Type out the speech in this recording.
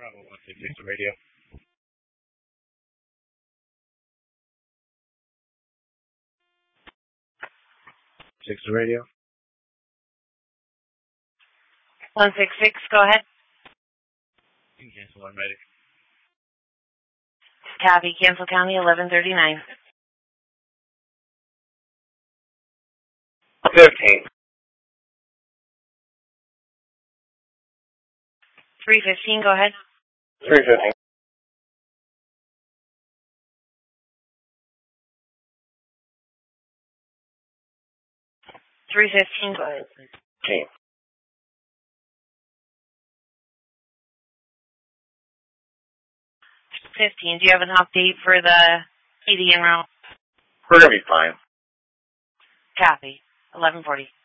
Bravo 166 to radio. 6 to radio. 166, go ahead. You can cancel, I'm ready. Copy, Cancel County, 1139. 15. 315, go ahead. 315. 315, go ahead. 15. 15, do you have an update for the ADN route? We're going to be fine. Copy, 1140.